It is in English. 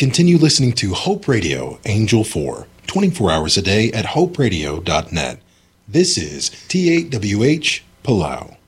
Continue listening to Hope Radio, Angel 4, 24 hours a day at hoperadio.net. This is T8WH Palau.